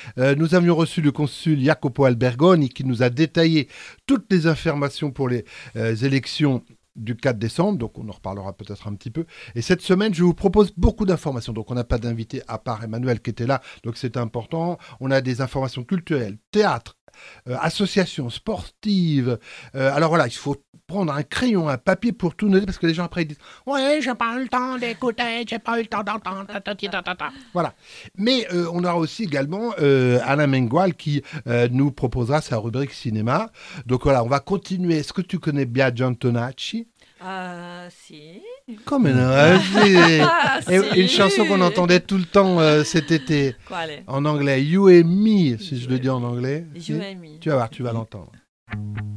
Nous avions reçu le consul Jacopo Albergoni qui nous a détaillé toutes les informations pour les élections du 4 décembre, donc on en reparlera peut-être un petit peu. Et cette semaine, je vous propose beaucoup d'informations. Donc on n'a pas d'invité à part Emmanuel qui était là, donc c'est important. On a des informations culturelles, théâtre, associations sportives. Alors voilà, il faut prendre un crayon, un papier pour tout noter, parce que les gens après ils disent « Ouais, j'ai pas eu le temps d'écouter, j'ai pas eu le temps d'entendre. » Voilà. Mais on aura aussi également Alain Mengual qui nous proposera sa rubrique cinéma. Donc voilà, on va continuer. Est-ce que tu connais bien John Tonacci? Si. Comme si. Si. Une chanson qu'on entendait tout le temps cet été. Quale? En anglais, You and Me, si je le dis en anglais. You and Me. Tu vas voir, tu vas l'entendre.